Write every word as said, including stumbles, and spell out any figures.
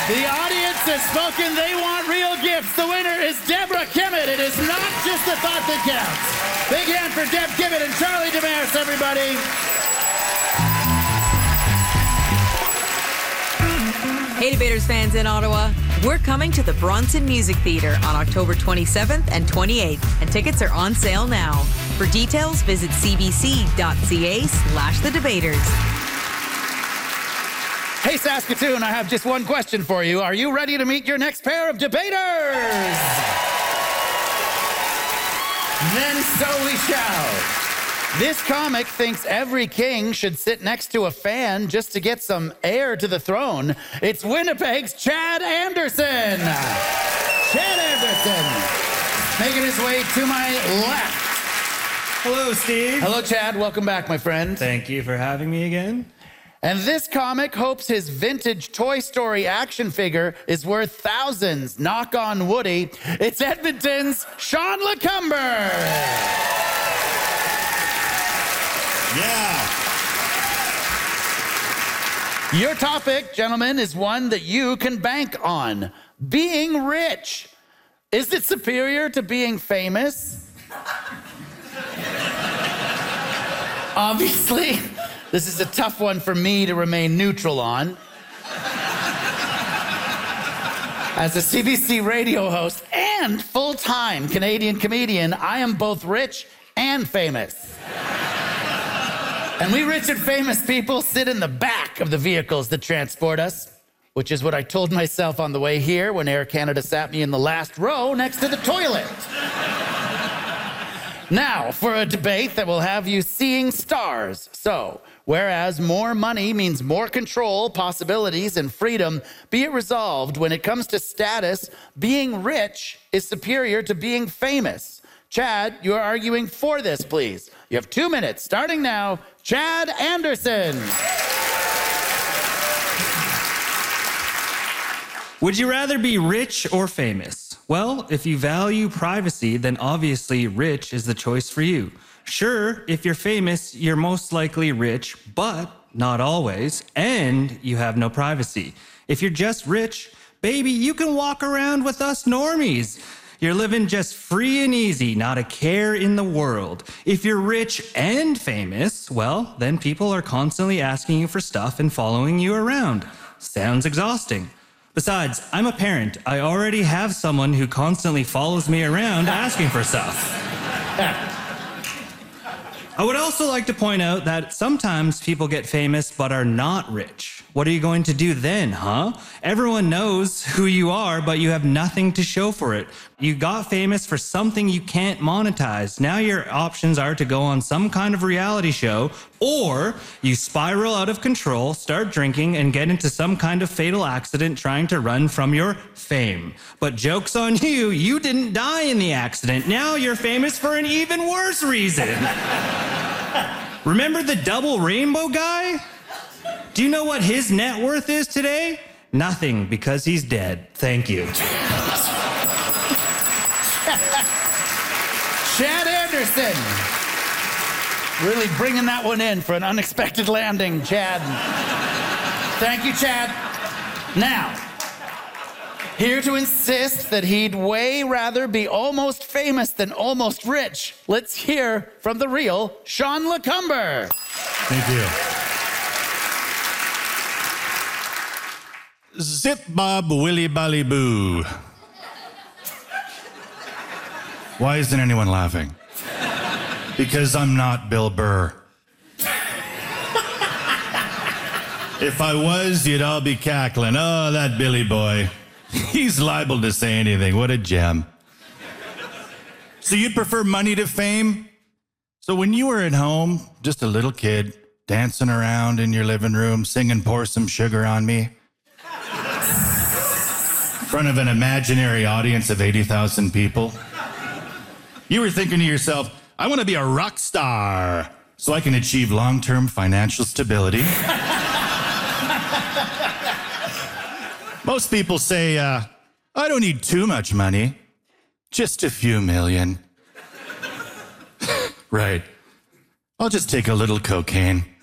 The audience has spoken. They want real gifts. The winner is Deborah Kimmett. It is not just the thought that counts. Big hand for Deb Kimmett and Charlie Damaris, everybody. Hey, Debaters fans in Ottawa. We're coming to the Bronson Music Theatre on October twenty-seventh and twenty-eighth, and tickets are on sale now. For details, visit cbc.ca slash the debaters. Hey, Saskatoon, I have just one question for you. Are you ready to meet your next pair of debaters? Then so we shall. This comic thinks every king should sit next to a fan just to get some heir to the throne. It's Winnipeg's Chad Anderson. Chad Anderson, making his way to my left. Hello, Steve. Hello, Chad. Welcome back, my friend. Thank you for having me again. And this comic hopes his vintage Toy Story action figure is worth thousands. Knock on Woody. It's Edmonton's Sean Lacumber. Yeah. Your topic, gentlemen, is one that you can bank on. Being rich. Is it superior to being famous? Obviously, this is a tough one for me to remain neutral on. As a C B C radio host and full-time Canadian comedian, I am both rich and famous. And we rich and famous people sit in the back of the vehicles that transport us, which is what I told myself on the way here when Air Canada sat me in the last row next to the toilet. Now, for a debate that will have you seeing stars. So, whereas more money means more control, possibilities, and freedom, be it resolved, when it comes to status, being rich is superior to being famous. Chad, you are arguing for this, please. You have two minutes, starting now. Chad Anderson. Would you rather be rich or famous? Well, if you value privacy, then obviously rich is the choice for you. Sure, if you're famous, you're most likely rich, but not always, and you have no privacy. If you're just rich, baby, you can walk around with us normies. You're living just free and easy, not a care in the world. If you're rich and famous, well, then people are constantly asking you for stuff and following you around. Sounds exhausting. Besides, I'm a parent. I already have someone who constantly follows me around asking for stuff. I would also like to point out that sometimes people get famous but are not rich. What are you going to do then, huh? Everyone knows who you are, but you have nothing to show for it. You got famous for something you can't monetize. Now your options are to go on some kind of reality show, or you spiral out of control, start drinking, and get into some kind of fatal accident trying to run from your fame. But joke's on you, you didn't die in the accident. Now you're famous for an even worse reason. Remember the double rainbow guy? Do you know what his net worth is today? Nothing, because he's dead. Thank you. Chad Anderson. Really bringing that one in for an unexpected landing, Chad. Thank you, Chad. Now, here to insist that he'd way rather be almost famous than almost rich, let's hear from the real Sean Lacumber. Thank you. Zip Bob Willy Bally Boo. Why isn't anyone laughing? Because I'm not Bill Burr. If I was, you'd all be cackling. Oh, that Billy boy. He's liable to say anything. What a gem. So you prefer money to fame? So when you were at home, just a little kid, dancing around in your living room, singing Pour Some Sugar on Me, in front of an imaginary audience of eighty thousand people, you were thinking to yourself, I want to be a rock star so I can achieve long-term financial stability. Most people say, uh, I don't need too much money, just a few million. Right. I'll just take a little cocaine.